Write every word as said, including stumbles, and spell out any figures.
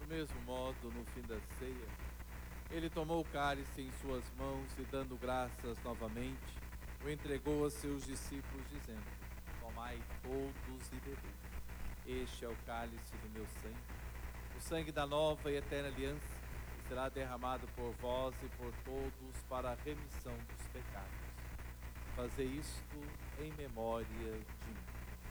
mesmo modo, no fim da ceia, ele tomou o cálice em suas mãos e, dando graças novamente, o entregou a seus discípulos, dizendo: tomai todos e bebei. Este é o cálice do meu sangue, o sangue da nova e eterna aliança, que será derramado por vós e por todos para a remissão dos pecados. Fazei isto em memória de mim.